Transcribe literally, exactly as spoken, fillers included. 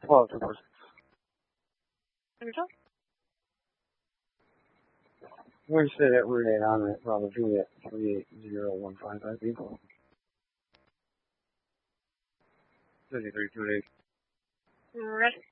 twelve, two four six. Understood. We're stay at Route eight on it, Bravo Juliet, three eight zero one five five eight. Ready.